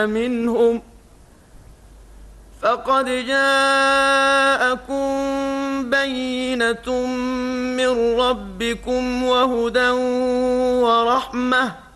منهم فقد جاءكم بينة من ربكم وهدى ورحمة